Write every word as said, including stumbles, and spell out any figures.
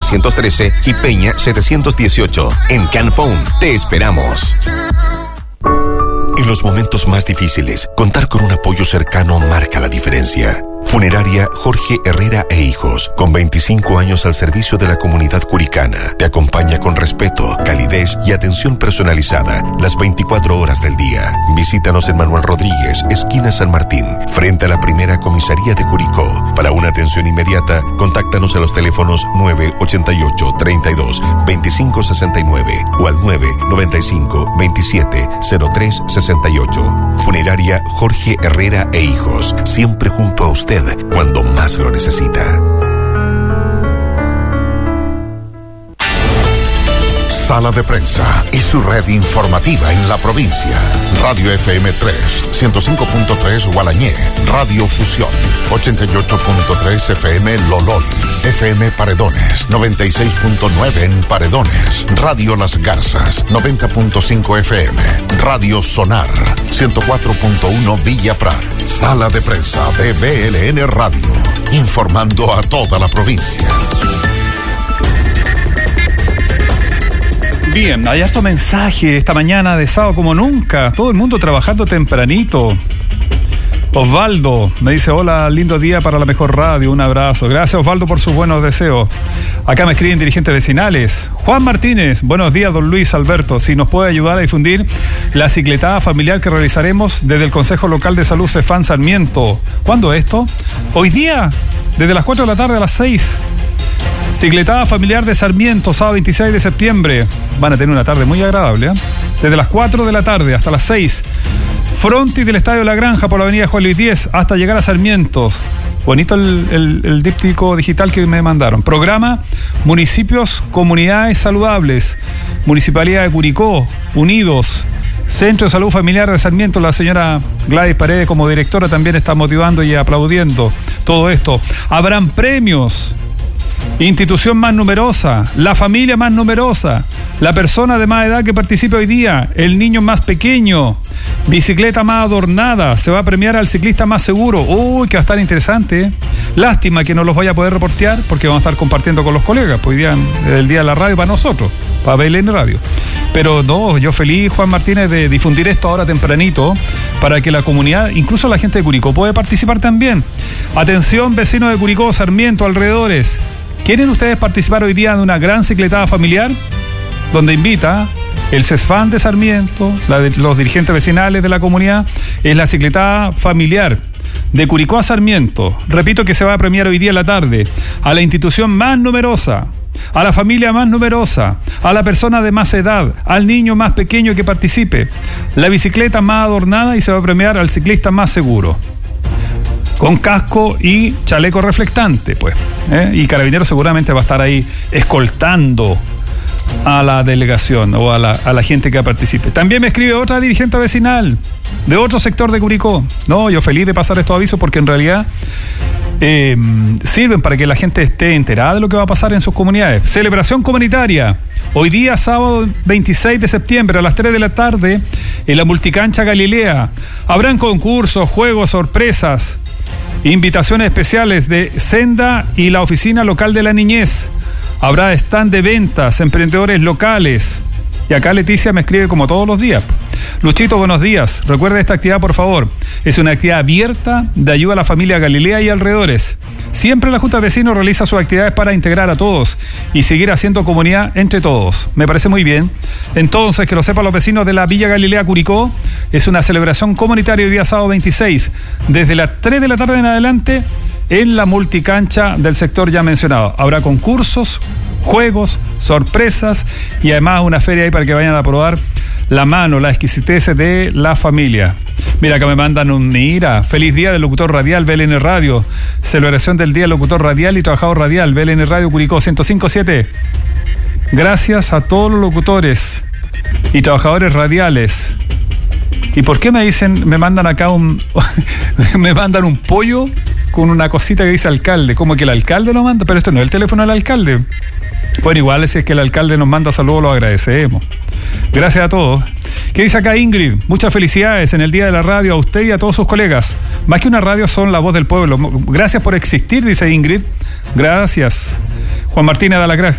setecientos trece y Peña setecientos dieciocho. En Canphone te esperamos. En los momentos más difíciles, contar con un apoyo cercano marca la diferencia. Funeraria Jorge Herrera e Hijos, con veinticinco años al servicio de la comunidad curicana, te acompaña con respeto, calidez y atención personalizada las veinticuatro horas del día. Visítanos en Manuel Rodríguez, esquina San Martín, frente a la primera comisaría de Curicó. Para una atención inmediata, contáctanos a los teléfonos nueve ochenta y ocho, treinta y dos, veinticinco sesenta y nueve o al nueve noventa y cinco, veintisiete, cero tres sesenta y ocho. Funeraria Jorge Herrera e Hijos, siempre junto a usted cuando más lo necesita. Sala de Prensa y su red informativa en la provincia. Radio F M tres, ciento cinco punto tres Gualañé, Radio Fusión, ochenta y ocho punto tres F M Lolol, F M Paredones, noventa y seis punto nueve en Paredones, Radio Las Garzas, noventa punto cinco F M, Radio Sonar, ciento cuatro punto uno Villa Prat. Sala de Prensa de B L N Radio, informando a toda la provincia. Bien, hay harto mensaje esta mañana de sábado como nunca. Todo el mundo trabajando tempranito. Osvaldo me dice: hola, lindo día para la mejor radio, un abrazo. Gracias, Osvaldo, por sus buenos deseos. Acá me escriben dirigentes vecinales. Juan Martínez: buenos días, don Luis Alberto. Si nos puede ayudar a difundir la cicletada familiar que realizaremos desde el Consejo Local de Salud Cefán Sarmiento. ¿Cuándo esto? Hoy día, desde las cuatro de la tarde a las seis. Cicletada familiar de Sarmiento, sábado veintiséis de septiembre. Van a tener una tarde muy agradable, ¿eh? Desde las cuatro de la tarde hasta las seis. Frontis del Estadio La Granja por la avenida Juan Luis diez hasta llegar a Sarmiento. Bonito el, el, el díptico digital que me mandaron. Programa Municipios, Comunidades Saludables. Municipalidad de Curicó, Unidos. Centro de Salud Familiar de Sarmiento, la señora Gladys Paredes como directora también está motivando y aplaudiendo todo esto. Habrán premios. Institución más numerosa, la familia más numerosa, la persona de más edad que participe hoy día, el niño más pequeño, bicicleta más adornada, se va a premiar al ciclista más seguro. Uy, que va a estar interesante, ¿eh? Lástima que no los vaya a poder reportear porque vamos a estar compartiendo con los colegas, pues hoy día es el día de la radio para nosotros, para B L N Radio. Pero no, yo feliz, Juan Martínez, de difundir esto ahora tempranito para que la comunidad, incluso la gente de Curicó, puede participar también. Atención, vecinos de Curicó, Sarmiento, alrededores. ¿Quieren ustedes participar hoy día de una gran cicletada familiar? Donde invita el CESFAN de Sarmiento, la de los dirigentes vecinales de la comunidad, es la cicletada familiar de Curicó a Sarmiento. Repito que se va a premiar hoy día en la tarde a la institución más numerosa, a la familia más numerosa, a la persona de más edad, al niño más pequeño que participe, la bicicleta más adornada y se va a premiar al ciclista más seguro. Con casco y chaleco reflectante, pues. ¿eh? Y Carabineros seguramente va a estar ahí escoltando a la delegación o a la, a la gente que participe. También me escribe otra dirigente vecinal de otro sector de Curicó. No, yo feliz de pasar estos avisos porque en realidad eh, sirven para que la gente esté enterada de lo que va a pasar en sus comunidades. Celebración comunitaria. Hoy día, sábado veintiséis de septiembre, a las tres de la tarde, en la Multicancha Galilea. Habrán concursos, juegos, sorpresas. Invitaciones especiales de Senda y la Oficina Local de la Niñez. Habrá stand de ventas, emprendedores locales. Y acá Leticia me escribe como todos los días. Luchito, buenos días. Recuerde esta actividad, por favor. Es una actividad abierta de ayuda a la familia Galilea y alrededores. Siempre la Junta de Vecinos realiza sus actividades para integrar a todos y seguir haciendo comunidad entre todos. Me parece muy bien. Entonces, que lo sepan los vecinos de la Villa Galilea Curicó, es una celebración comunitaria hoy día sábado veintiséis, desde las tres de la tarde en adelante, en la multicancha del sector ya mencionado. Habrá concursos, juegos, sorpresas y además una feria ahí para que vayan a probar la mano, la exquisitez de la familia. Mira, acá me mandan un mira, feliz día del locutor radial B L N Radio, celebración del día del locutor radial y trabajador radial B L N Radio Curicó ciento cinco punto siete. Gracias a todos los locutores y trabajadores radiales. ¿Y por qué me dicen, me mandan acá un me mandan un pollo con una cosita que dice alcalde? Como que el alcalde lo manda, pero esto no es el teléfono del alcalde. Bueno, igual si es que el alcalde nos manda saludos, lo agradecemos. Gracias a todos. ¿Qué dice acá Ingrid? Muchas felicidades en el Día de la Radio a usted y a todos sus colegas. Más que una radio, son la voz del pueblo. Gracias por existir, dice Ingrid. Gracias. Juan Martínez de la Granja.